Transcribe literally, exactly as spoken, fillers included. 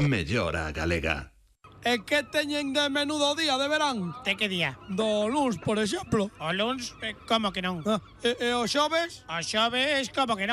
mellor a galega. E que teñen de menú do día de verán? De que día? Do luns, por exemplo. O luns? Eh, como que non? Ah, e, e o xoves? O xoves, como que non?